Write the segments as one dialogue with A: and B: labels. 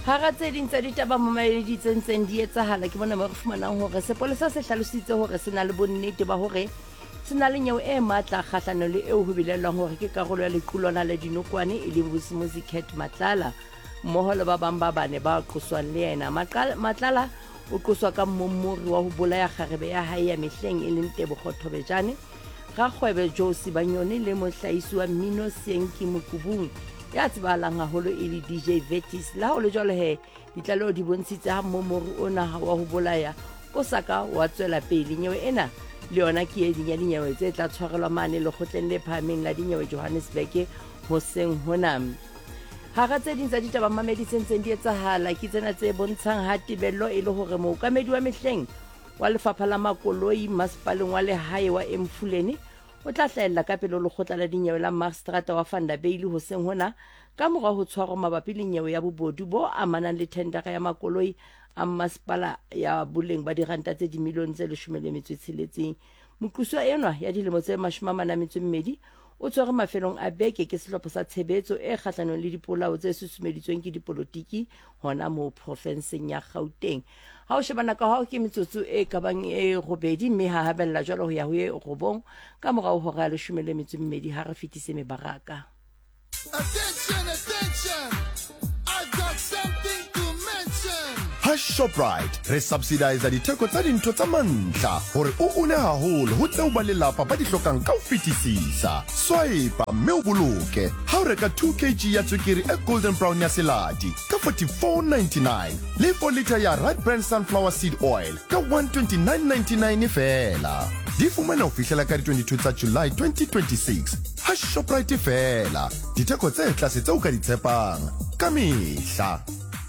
A: Hara tse ding tsa ditaba momaedi tsentseng di etsahala ke bona mo re fumanang hore sepolesa se hlalositse hore se na le bonnete ba hore se na le nyewe e matla kgahlano le eo ho bilelwang hore ke karolo ya lequlwana le dinokwane e leng Vusimuzi Cat Matlala mmoho le ba bang ba bane ba qoswang le yena. Matlala o qoswa ka mmomori wa ho bolaya kgarebe ya hae ya mehleng e leng Tebogo Thobejane, rakgwebe Josi Banyone le mohlahisi wa mmino Senki Mokubung ya tsebahalang haholo e le DJ Vetis. La ho le jwale he ditlaleho di bontshitse ha mmomori ona wa ho bolaya o saka wa tswela pele. Nyewe ena le yona ke e ding ya dinyewe tse tla tshwarelwa mane lekgotleng le phahameng la dinyewe Johannesburg hoseng hona. Hara tse ding tsa ditaba mamedi tsentseng di etsahala ke tsena tse bontshang ha tebello e le hore mookamedi wa mehleng wa lefapha la makoloi masepaleng wa lehae wa Emfuleni o tla hlahella ka pele lekgotla la dinyewe la Magistrata wa Vanderbilt hoseng hona ka mora ho tshwarwa mabapi le nyewe ya bobodu bo amanang le tendera ya makoloi a masepala ya boleng ba diranta tse dimilione tse 16. Moqosuwa enwa ya dilemo tse 42 o tshwere mafelong a beke ke sehlopha sa tshebetso e kgahlanong le dipolao tse susumeditsweng ke dipolotiki hona mo profenseng ya Gauteng. Ha o shebana ka hao ke metsotso e kabang e robedi mme ha habella jwalo ho ya ho e robong ka morao ho ra 12 ha re fitise mebaraka.
B: Attention, I've got something to mention.
C: Shoprite re subsidize ditheko tsa dintho tsa mantlha hore o une haholo ho tseo ba lelapa ba di hlokang ka ho fetisisa. Swipe mme o boloke ha o reka 2 kg ya tswekere e golden brown ya selati ka 44.99 le 4 liter ya Right Brand sunflower seed oil ka 129.99 fela. Di fumana ho fihlela ka 22 tsa July 2026. Shoprite fela ditheko tse tlase tseo ka di tshepang ka mehla.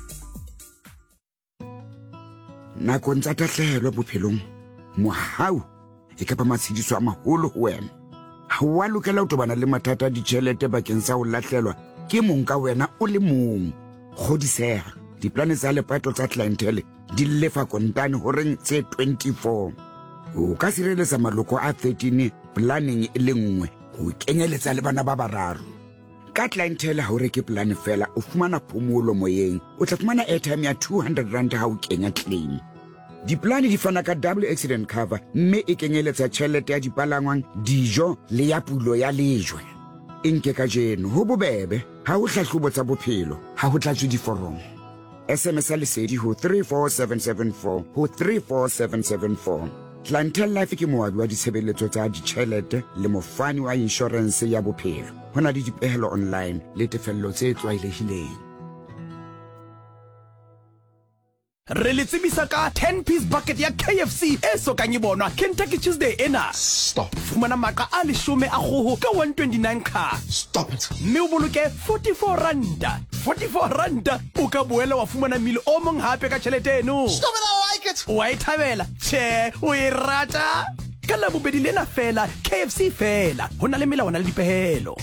D: Nakong tsa tahlehelo bophelong mohau e ka ba matshediso a maholo ho wena. Ha wa lokela ho tobana le mathata a ditjhelete bakeng sa ho lahlelwa ke mong ka wena o le mong. Kgodiseha diplane tsa lepato tsa clientele di lefa kontane horeng tse 24. O ka sireletsa maloko a 13 planning e le nngwe ho kenyeletsa le bana ba bararo. Ka clientele ha o reke plan fela o fumana phomolo moyeng, o tla fumana airtime ya 200 rand ha o kenya claim. Diplane di fana ka double accident cover mme e kenyeletsa tjhelete ya dipalangwang, dijo le ya pulo ya lejwe. Nke ka jeno ho bobebe ha o hlahlobo tsa bophelo ha ho tlatswe diforomo. SMS lesedi ho 34774 ho 34774. Clientele Life ke moabi wa ditshebeletso tsa ditjhelete le mofani wa insurance ya bophelo. Hona le dipehelo online le tefello tse tlwaelehileng.
E: Re le tsebisa ka 10-piece bucket ya KFC e sokang e bonwa Kentucky Tuesday ena.
B: Stop.
E: Fumana maqa a 10 a kgoho ka 129 ka.
B: Stop it.
E: Mme o boloke 44 randa. 44 randa o ka boela wa fumana mile o mong hape ka tjhelete eno.
B: Stop it, I like it.
E: Wa ithabela? Tjhe, o e rata? Ka la bobedi lena fela KFC fela. Hona le melawana le dipehelo.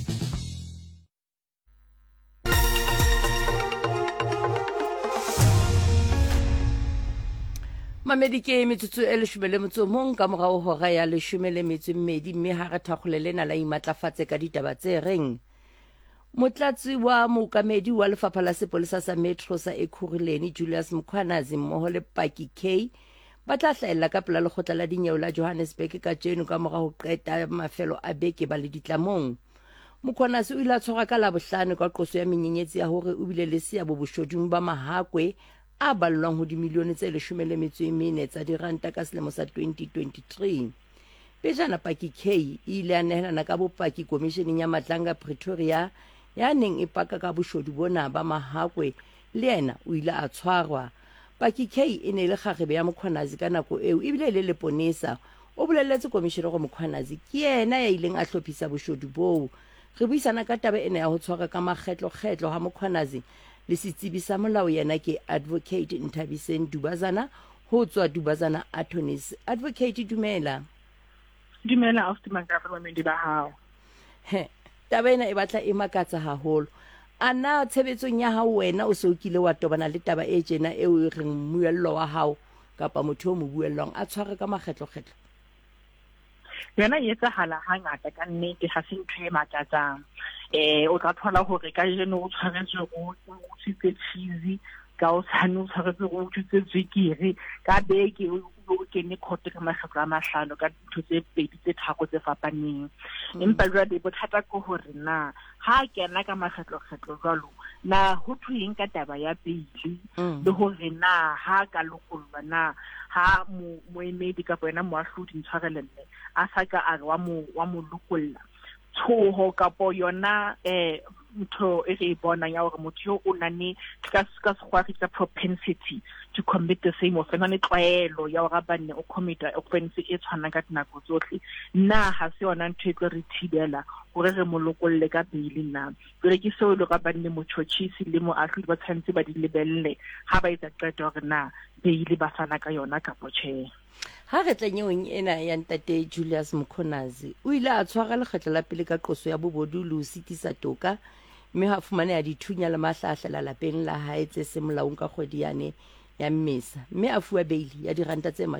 A: Mamedi ke metsotso e 11 ka morao hora ya 12 mme ha re thakgolelena la imatlafatse ka ditaba tse reng. Motlatsi wa mookamedi wa lefapha la sepolesa sa Metro sa Ekhuruleni Julius Mkhwanazi mmoho le Paki K ba tla hlahella ka pela lekgotla la dinyewe la Johannesburg ka jeno ka morao ho qeta mafelo a beke ba le ditlamong. Mkhwanazi o ile a tshwara ka Labohlano ka qoso ya menyenyetsi ya hore o bile le seabo boshodung ba mahakwe a ballwang ho dimilione tse 14 tsa diranta ka selemo sa 2023. Pejana Paki K ile a nehelana ka bopaki komisheneng ya Matlanga Pretoria ya neng e paka ka boshodu bona ba mahakwe le yena o ile a tshwarwa. Paki K e ne le kgarebe ya Mkhwanazi ka nako eo ebile le leponesa o bolelletse komisheneng go Mkhwanazi ke yena ya ileng a hlophisa boshodu boo. Re buisana ka taba ena ya ho tshwara ka makgetlo ha Mkhwanazi le setsebi sa molao yena ke Advocate Ntabiseng Dubazana ho tswa Dubazana Attorneys. Advocate dumela.
F: Dumela ausi Mangaba Mendi ba hao.
A: Taba ena e batla e makatsa haholo. Ana tshebetsong ya hao wena o se o kile wa tobana le taba e tjena eo e reng muello wa hao kapa motho o mo buellwang a tshware ka makgetlo.
F: Yona e etsahala hangata ka nnete ha se ntho e makatsang. o tla thola hore ka jeno o tshwaretse go utswitse cheese ka o sane o tshwaretse go utswitse zwikiri ka beke o kene khote ka makgetlo a mahlano ka ntho tse pedi tse thako tse fapaneng empa jwale bothata ko hore na ha kena ka makgetlo jwalo na ho thueng ka taba ya pele le hore na ha ka lokolwa na ha moemedi ka bona moahlodi ntshwarelelle a saka a wa mo lokolla tshoho kapo yona ntho e re bona ya hore motho o nane ka se propensity to commit the same offense ne tlwaelo ya hore bane o commit offense e tshwana ka dinako tsohle na ha se yona ntho e tlo re thibela hore re molokolle ka pele na jwale ke seo le ga bane mochotshisi le moahlodi ba tshantse ba di lebelle ha ba etsa qeto hore na beile ba fana ka yona ka potche
A: ha re tlenyong ena ya ntate Julius Mkhonazi o ile a tshwara lekgetlo la pele ka qoso ya bobodu le ho sitisa toka mme ha fumane ya dithunya le mahlahla lapeng la hae tse se molaong ka kgwedi yane ya Mmesa mme a fuwa beili ya diranta tse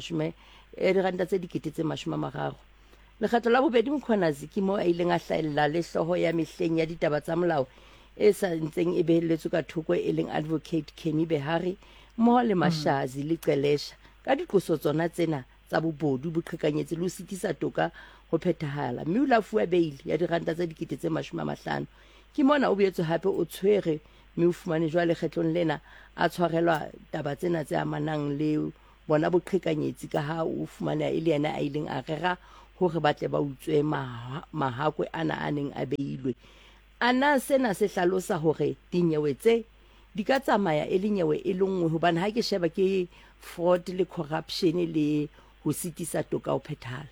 A: 30 lekgetlo la bobedi Mkhonazi ke mo a ileng a hlaella le hloho ya mehleng ya ditaba tsa molao e sa ntseng e behelletswe ka thoko e leng advocate Kenny Behari mo le Mashazi le Celesha ka diqoso tsona tsena tsa bobodu boqhekanyetse le ho sitisa toka ho phethahala mme o la fuwa beili ya diranta tse 50 ke mona o boetse hape o tshwere mme o fumane jwale kgetlong lena a tshwarelwa taba tsena tse amanang le bona boqhekanyetsi ka ha o fumana e le yena a ileng a rera hore batle ba utswe mahakwe ana a neng a beilwe ana sena se hlalosa hore dinyewe tse di ka tsamaya e le nyewe e le nngwe hobane ha ke sheba ke fraud le corruption le ho sitisa toka ho phethala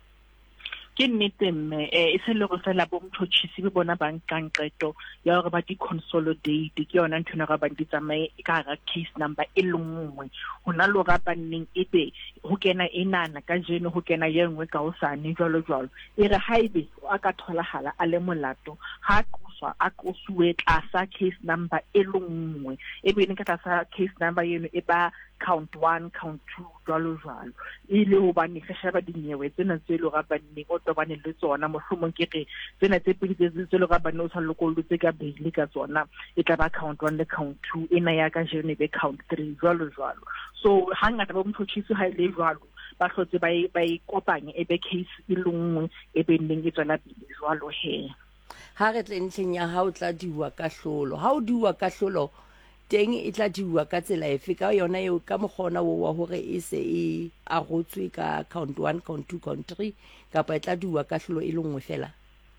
F: ke nnete mme e se le go fela bo mthotshisi be bona ba nkang qeto ya hore ba di consolidate ke yona ntho ga ba di tsamaye ka ga case number e lengwe hona lo ga baneng ebe ho kena enana ka jeno ho kena ye nngwe ka osane jwalo e re haibe a ka tholahala a le molato ha a qoswe tlasa case number e lengwe ebe ne ka tlasa case number yeno e ba count 1 count 2 jwalo ile ho bane se sheba dinyewe tsena tse lo ga baneng o tobane le tsona mohlomong ke re tsena tse pedi tse lo ga bane o sa lokollo tse ka beile ka tsona e tla ba count 1 le count 2 ena ya ka jeno be count 3 jwalo so hanga ba mthotshisi ha ile jwalo ba hlotse ba kopanye ebe case e lengwe ebe neng e tswela pele jwalo he
A: ha re tlentleng ya ha o tla diwa ka hlolo ha o diwa ka hlolo teng e tla diwa ka tsela efe ka yona eo ka mogona wa hore e se e arotswe ka count 1 count 2 count 3 kapa e tla diwa ka hlolo e lengwe fela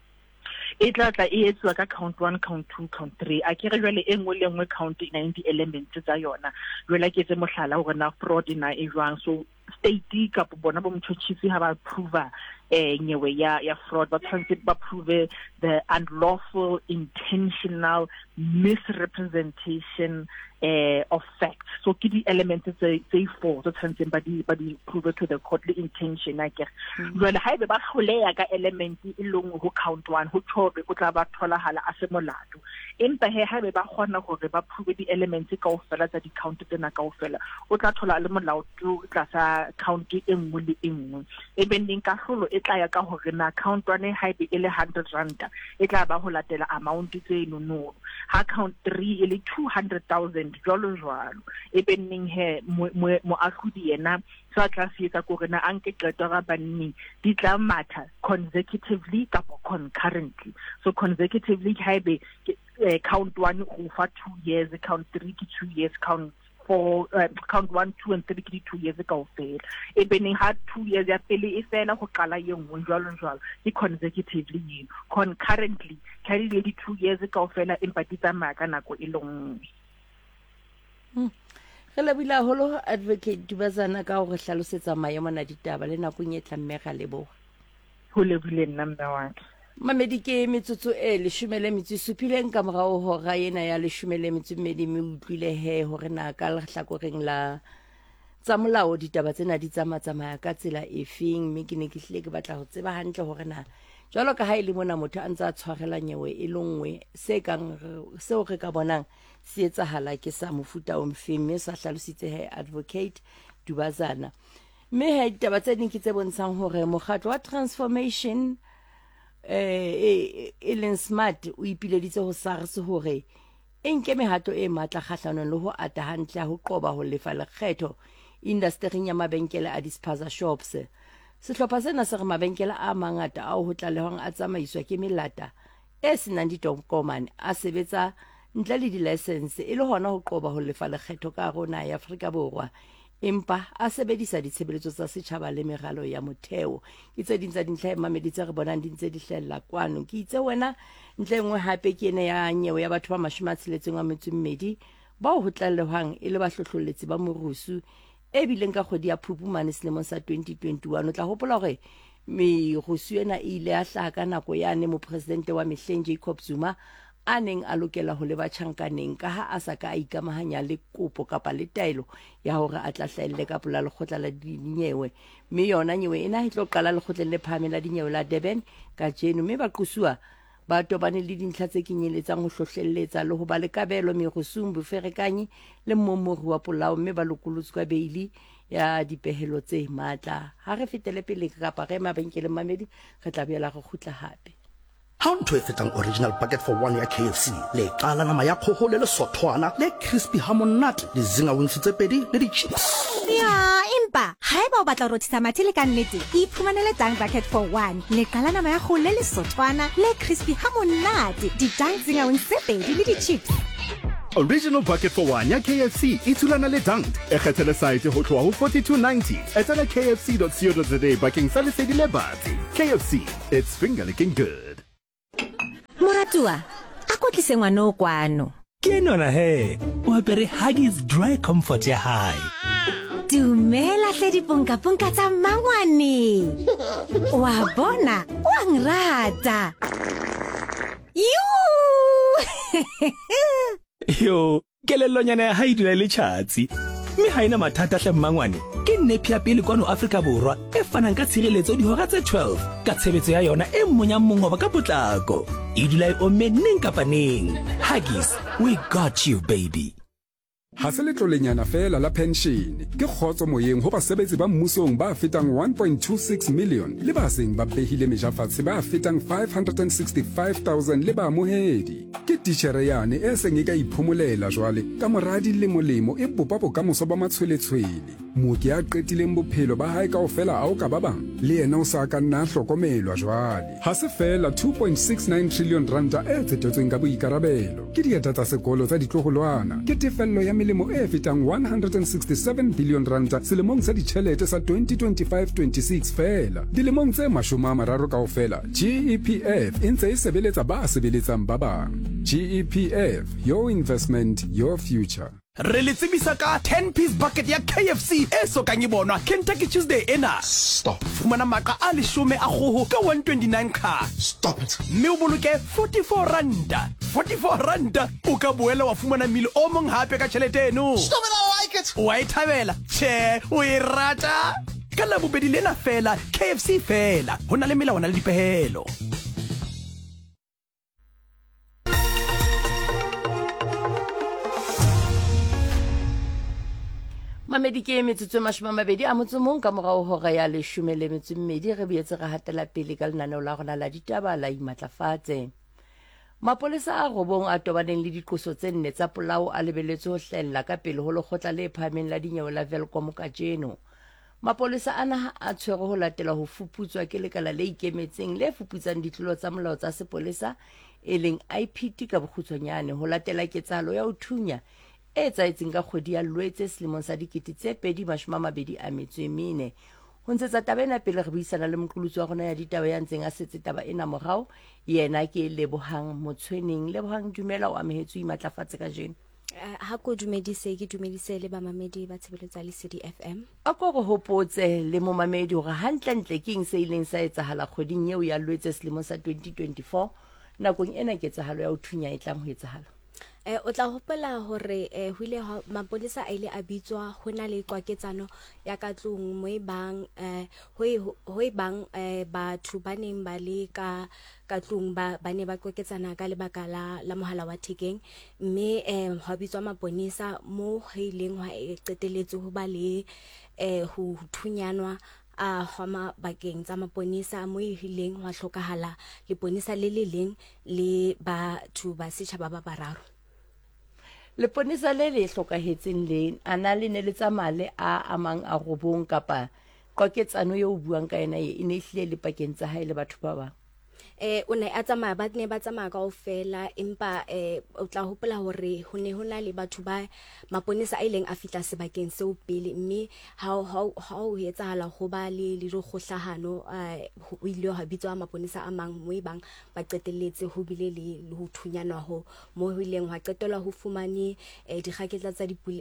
F: e tla e etswa ka count 1 count 2 count 3 a ke re jwale e nngwe le nngwe count 90 elements tsa yona jwale ke tse mohlala hore na fraud na e jwang so state ka bona bo mthotshisi ha ba approve nyewe ya fraud ba tshwanetse ba prove the unlawful intentional misrepresentation of facts so ke di elements tse 4 tse tshwanetse ba di prove to the court le intention a ke jwale ha ebe ba hloleha ka element e lengwe ho count 1 ho thobe o tla ba tholahala a se molato empa ha ebe ba khona hore ba prove di elements kaofela tsa di count tsena kaofela o tla thola le molato tla sa count e nngwe le nngwe ebe ning ka hlolo e tla ya ka hore na count 1 ha ebe e le 100 rand e tla ba ho latela amount tse no ha count 3 e le 200,000 jwalo ebe ning mo ahludi yena sa tla se etsa gore na anke qeto ga banni di tla matha consecutively kapo concurrently so consecutively ha ebe count 1 go fa 2 years count 3 ke 2 years count 1 2 and 3 ke 2 years kaofela ebe ning ha 2 years ya pele e fela go qala yengwe jwalo ke consecutively concurrently carry le di 2 years kaofela empa di tsamaya ka nako e lengwe
A: re lebile holo advocate Dubazana ka go hlalosetsa maemo na ditaba le nakong e tlammega leboga
F: ho lebile number 1
A: mamedi ke metsotso e 17 ka morao hora ena ya 12 me utlwile he hore na ka hlakoreng la tsa molao ditaba tsena di tsamaya ka tsela efeng mme ke ne ke hlile ke batla ho tseba hantle hore na jwalo ka ha ile mona motho a ntse a tshwarela nyewe e lengwe seo re ka bonang se etsahala ke sa mofuta o mfeng mme sa hlalositse he advocate Dubazana mme he ditaba tse ding ke tse bontshang hore mokgatlo wa transformation e leng smart o ipileditse ho SARS hore e nke mehato e matla kgahlanong le ho ata hantle ho qoba ho lefa lekgetho industry ya mabenkele a dispaza shops. Sehlopha sena se re mabenkele a mangata ao ho tlalehwang a tsamaiswa ke melata e senang ditokomane a sebetsa ntle le di-license e le hona ho qoba ho lefa lekgetho ka rona ya Afrika Borwa, empa a sebedisa ditshebeletso tsa setjhaba le meralo ya motheo. Ke tse ding tsa dintlha mamedi tse re bonang di ntse di hlella kwano. Ke itse wena ntle engwe hape ke ene ya nyewe ya batho ba 62 bao ho tlalehwang e le bahlohlolletsi ba morusu e bileng ka kgwedi ya Phupumane selemong sa 2021. O tla hopola hore merusu ena e ile ya hlaha ka nako yane mopresidente wa mehleng Jacob Zuma a neng a lokela ho leba tjhankaneng ka ha a sa ka a ikamahanya le kopo kapa le taelo ya hore a tla hlahelle ka pola lekgotla la dinyewe. Mme yona nyewe ena e tlo qala lekgotleng le phahameng la dinyewe la Durban ka Jenu, mme baqosuwa ba tobane le dintlha tse kenyeletsang ho hlohlelletsa le ho ba le kabelo merusung, boferekanyi le mmomori wa polao, mme ba lokolotswe ka beili ya dipehelo tse matla. Ha re fetele pele kapa re mabenkeleng mamedi re tla boela re kgutla hape.
E: Ha ntho e fetang original bucket for one ya KFC le qala nama ya kgoho le lesothwana le crispy ha monate le zinga wings tse pedi le di-chips.
G: Ya empa haeba o batla ho rothisa mathe le ka nnete iphumanele tang bucket for one le qala nama ya kgoho le lesothwana le crispy ha monate di-tang zinga wings tse pedi le di-chips.
H: Original bucket for one ya KFC e thulana le Dunked e kgethele site ho tloha ho 42.90 etela kfc.co.za bakeng sa lesedi le batsi. KFC, it's finger licking good.
G: Moratua a kotlise ngwana o kwano.
I: Ke nona he o apere Huggies dry comfort ya hae.
G: Dumela hle diponka tsa mmangwane. Wa bona o ngrata.
I: Yo kelellonyana ya hae dula le tjhatsi mme ha ina mathata hle mmangwane ke nepi ya pele kwano Afrika Borwa e fanang ka tshireletso dihora tse 12 ka tshebetso ya yona e mmonyang mongoba ka potlako e dula e omme neng kapa neng. Huggies, we got you baby.
J: Ha se letlolenyana fela la pension ke kgotso moyeng ho basebetsi ba mmusong ba fetang 1.26 million le ba seng ba behile mejafatse ba fetang 565,000 le ba amohedi ke titjhere yane e seng e ka iphomolela jwale ka moradi le molemo e bopa bokamoso ba matshweletshwele mooki a qetileng bophelo ba hae kaofela ao ka ba bang le yena o sa ka nna hlokomelwa jwale. Ha se fela 2.69 trillion ranta e tsetetsweng ka boikarabelo ke dieta tsa sekolo tsa ditloholwana ke tefello ya melemo e fetang 167 billion ranta selemong sa ditjhelete sa 2025-26 fela. Dilemong tse 30 kaofela GEPF e ntse e sebeletsa ba sebeletsang ba bang. GEPF, your investment, your future.
E: Re le tsebisa ka 10-piece bucket ya KFC e sokang e bonwa Kentucky Tuesday ena.
C: Stop.
E: Fumana maqa a 10 a kgoho ka 129 ka.
C: Stop it.
E: Mme o boloke 44 randa. 44 randa o ka boela wa fumana mil o mong hape ka tjhelete eno.
B: Stop it, I like it.
E: Wa e thabela? Che, o e rata? Ka la bobedi lena fela KFC fela ho na le melawana le dipehelo.
A: Mamedi ke metsotso e 20 a motsomong ka morao hora ya 12 re boetse re hatela pele ka lenaneo la rona la ditaba la imatlafatse. Mapolesa a robong a tobaneng le diqoso tse 4 tsa polao a lebeletse ho hlella ka pele ho lekgotla le phahameng la dinyewe la Welkom ka Jeno. Mapolesa ana a tshwere ho latela ho fuputswa ke lekala le ikemetseng le fuputsang ditlolo tsa molao tsa sepolesa e leng IPT ka bokgutshwanyane ho latela ketsahalo ya ho thunya e tsaetseng ka kgwedi ya Lwetse selemong sa 2024. Ho ntshetsa taba ena pele re buisana le moqolotsi wa rona ya ditaba ya ntseng a setse taba ena morao yena ke Lebohang Motshweneng. Lebohang, dumela o amehetswe imatlafatse ka jeno.
K: Ha ko dumedise ke dumedise le ba mamedi ba tshebeletsa le CDFM.
A: A ko re hopotse le mo mamedi hore hantlentle ke eng se ileng sa etsahala kgweding eo ya Lwetse selemong sa 2024 nakong ena ketsahalo ya ho thunya e tlang ho etsahala.
K: O tla hopola hore ho ile mapolesa a ile a bitswa ho na le kwaketsano ya ka tlung mo bang ho bang batho ba neng ba le ka tlung ba ne ba kwaketsana ka lebaka la mohala wa thekeng mme ho bitswa maponesa mo ho ileng wa qeteletse ho ba le ho thunyanwa a homa bakeng tsa maponisa mo hileng wa hlokahala leponisa le leng le batho ba setjhaba ba bararo.
A: Leponisa le hlokahetseng le ana le ne le tsamale a amang a robong kapa koketsano yo buang ka ena e ne hlile le pakeng tsa hae le batho ba bang.
K: O ne a tsamaya ba ne ba tsamaya kaofela empa o tla hopola hore ho ne hona le batho ba maponesa a ileng a fitla sebakeng seo pele mme ha o etsahala go ba le dikgohlahano o ile ha bitswa maponesa a mang mo ibang ba qetelletse ho bile le ho thunyana ho mo hileng ha qetela ho fumane dikgaketla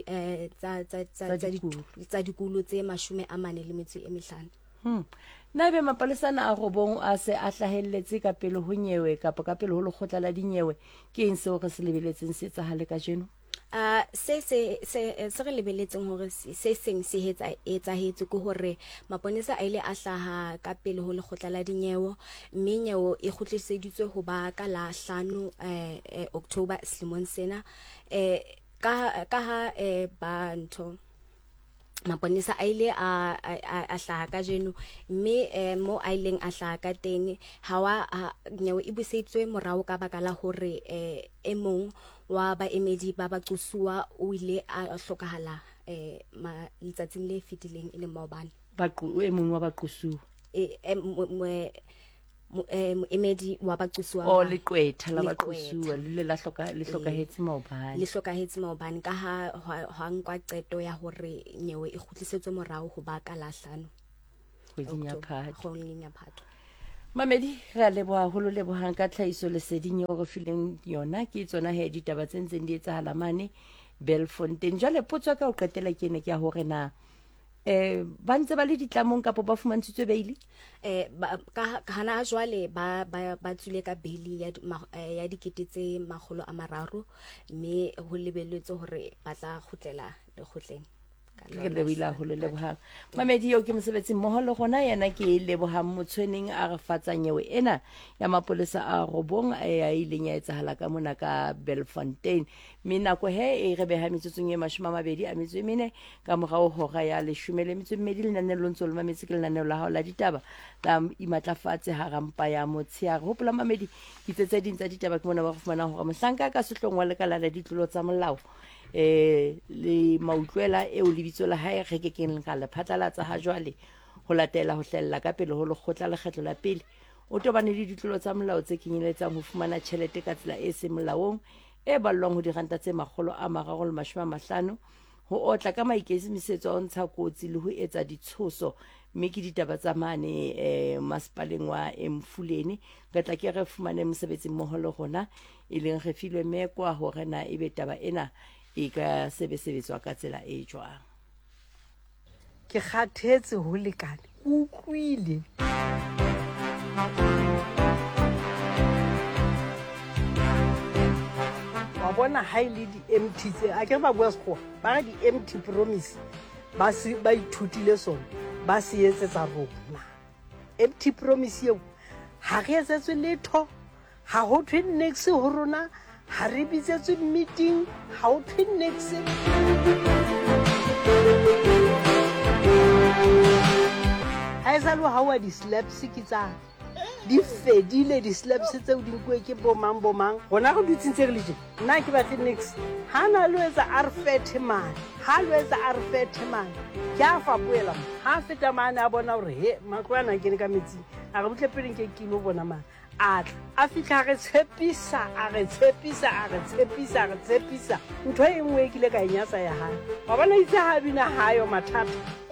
K: tsa dikulo tse 45.
A: Na be mapalesana a robong a se a hlahelletse ka pele ho nyewe kapa ka pele ho lekgotla la dinyewe ke eng seo re se lebeletseng se etsahale ka jeno?
K: Se re lebeletseng hore se seng se etsahetse ke hore maponesa a ile a hlaha ka pele ho lekgotla la dinyewe mme nyewe e kgutliseditswe ho ba ka la 5 October selemong sena ka ha ba ntho maponesa a ile a hlaha ka jeno mme mo a ileng a hlaha ka teng hawa nyewe e busetswe morao ka baka la hore e mong wa baemedi ba baqosuwa o ile a hlokahala letsatsing le fetileng e le maobane
A: e mong wa baqosuwa
K: moemedi wa baqosuwa
A: o leqwetha la baqosuwa le hlokahetse maobane
K: ka ha nkwa qeto ya hore nyewe e kgutlisetswe morao ho ba ka la 5
A: kgweding ya
K: Phato.
A: Mamedi re a leboha holo lebohang ka tlhahiso leseding yo re fileng yona ke tsona he ditaba tse ntseng di etsahala mane Belfontein. Jwale potso ka o qetela ke ne ke ya hore na ba ntse ba le ditlamong kapo ba fumantshitswe beili
K: ka hana jwale ba tsule ka beili ya dikete tse 300 mme ho lebelletswe hore ba tla khutlela lekgotleng.
A: Ke lebila ho lebohang Mamedi yo ke mosebetsi mmoho le gona yena ke lebohang motshweneng a re fatsa nyewe ena ya mapolesa a robong a ileng ya etsahala ka mona ka Belfontein mina ko he e re beha metsotsong e 24 ka morao hora ya 12 le nane lo ntse lo mametsi ke lenane la hao la ditaba la imatlafatse harampa ya motshiare hopola Mamedi ditse ding tsa ditaba ke mona ba go fumana hore mohlanka ka sehlong wa lekala la ditlolo tsa molao le mautlwela e o lebitso la hae re ke keng ka le phatlalatsa ha jwale ho latela ho hlella ka pele ho lekgotla lekgetlo la pele o tobane le ditlolo tsa molao tse kenyeletsang ho fumana tjhelete ka tsela e se molaong e ballwang ho diranta tse 350 ho otla ka maikemisetso a ntsha kotsi le ho etsa ditshoso mme ke ditaba tsa mane masepaleng wa Emfuleni re tla ke re fumane mosebetsi mmoho le rona e leng re filwe mekwa hore na e be taba ena e ka sebetswa ka tsela e jwang.
L: Ke kgathetse ho lekane utlwile wa bona ha ile di-empty tse a ke ba bua sekgowa ba re di-empty promise ba ithutile sona ba se etsetsa rona empty promise eo ha re etsetswe letho ha ho thwe next ho rona ha re bitsetswe meeting ha ho thwe next ha esalo ha wa di-slaps ke tsa di fedile di-slaps tseo di nkwe ke bomang gona go dutse ntse re le je nna ke batle next ha na lo etsa arfet man ke a fapoela ha feta mane a bona hore he matlwana ke ne ka metsing a re butle peleng ke kilo bona man a fitla re tshepisa ntho e nngwe ke le ka inyatsa ya hae wa bona itse ha bina hayo mathata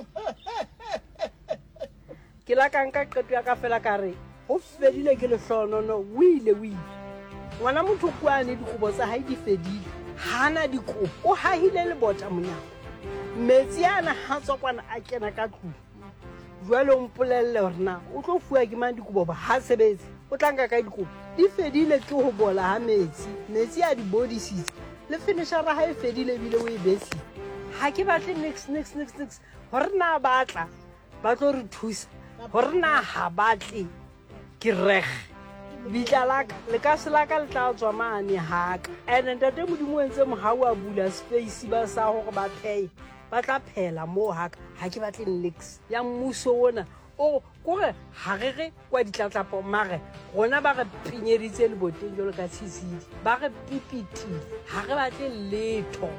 L: ke la ka nka qeto ya ka fela ka re ho fedile ke lehlonono wile ngwana motho kwane dikobo tsa hae di fedile hana dikobo o hahile le bota monyako metsi ana ha tsokwana a kena ka tlung jwale o mpolelle hore na o tlo fuwa ke mang dikobo ba ha sebetse o tlanka ka dikobo di fedile ke ho bola ha metsi a di bodisitse le finisher ha e fedile bile o e besi ha ke batle next hore na batla ba tlo re thusa hore na ha batle ke rege bitlalaka le ka selaka le tla tswa mane haka and ntate modimo entse mohau a bula space ba sa hore ba pay ba tla phela moo haka ha ke batle nix ya mmuso ona o kore ha re re kwa ditlatlapo mare rona ba re pinyeditse leboteng jalo ka tshitsidi ba re pipitile ha re batle letho.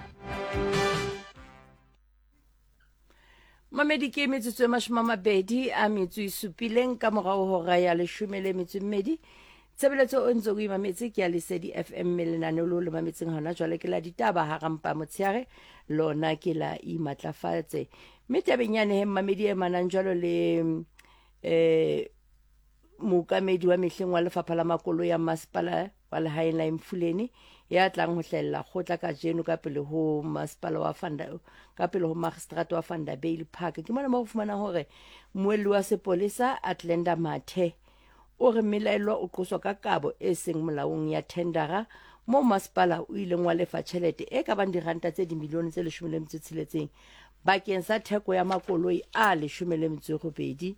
A: Mamedi ke metsotso e 20 a metso e supileng ka morao hora ya 12. Tshebeletso o ntse o imametse ke ya Lesedi FM lenaneo le mametseng hona jwale ke la ditaba ha rampa motsheare lona ke la imatlafatse mme tabenyane he mamedi e manang jwalo le mookamedi wa mehleng wa lefapha la makolo ya masepala wa lehaeng la Mfuleni ya tlang ho hlella khotla ka jeno ka pele ho masepala wa Fanda ka pele ho magistrate wa Fanda Bailey Park ke mona mo fumana hore moelli wa sepolesa Atlenda Mathe o re melaelwa o qoswa ka kabo e seng molaong ya tendera mo masepala o ileng wa lefa tjhelete e ka bang diranta tse dimilione tse 16 bakeng sa theko ya makoloi a 18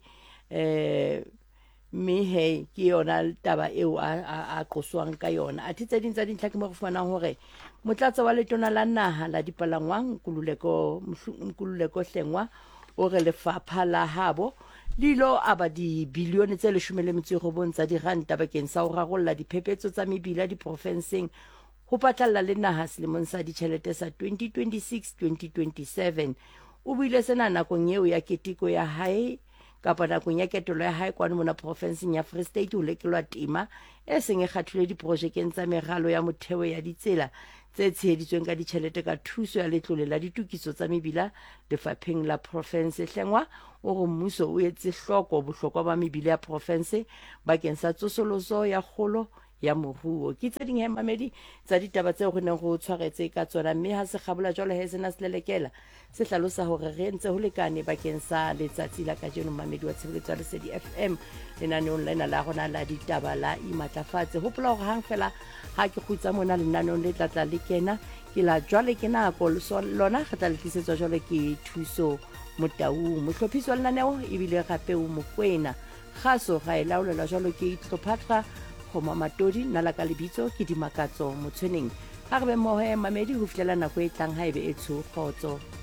A: mme he ke yona taba eo a qoswang ka yona a tse ding tsa dintlha ke mo re fumana hore motlatsa wa letona la naha la dipalangwang Nkululeko Hlengwa o re lefapha la habo dilo aba di bilione tse 19 tsa diranta bakeng sa ho rarolla diphephetso tsa mebila diprofenseng ho patlalla le naha selemong sa ditjhelete sa 2026-2027 o buile sena nakong eo ya keteko ya hae kapa nakong ya ketelo ya hae kwano mona profenseng ya Free State o lekelwa tema e seng e kgathile diprojekeng tsa meralo ya motheo ya ditsela tse tsheheditsweng ka ditjhelete ka thuso ya letlole la ditukiso tsa mebila lefapheng la province. Hlengwa o re mmuso o etse hloko bohlokwa ba mebila ya province bakeng sa tsosoloso ya kgolo ya moruo ke tse ding he mamedi tsa ditaba tse go neng go tshwaretse ka tsona mme ha se kgabola jwale he sena se lelekela se hlalosa hore re ntse ho lekane bakeng sa letsatsi la kajeno mamedi wa tshebeletso ya Lesedi FM lenaneong lena la rona la ditaba la imatlafatse hopola hore hang fela ha ke khutsa mona lenaneong le tlatla le kena ke la jwale ke nako lona ga tla le tlisetswa jwale ke thuso Motaung mohlophiso lenaneo ebile gape o mokwena kgaso ga e laolela jwalo ke Itlopatra Khoma Matodi nala ka lebitso ke Dimakatso Motshweneng ha re be mohe mamedi ho fihlela nako e tlang ha ebe e tshokgotso.